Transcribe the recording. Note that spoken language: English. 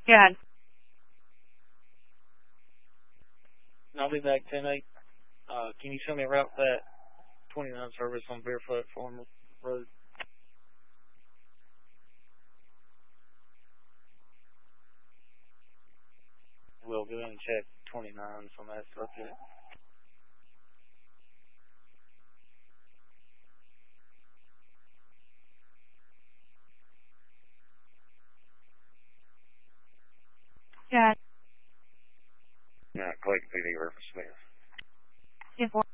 Yeah. I'll be back 10-8. Can you show me a route for that 29 service on Barefoot Farm Road? We'll go in and check 29 on that circuit. Yeah. Yeah, Clayton PD, Rufus Smith. 10-4.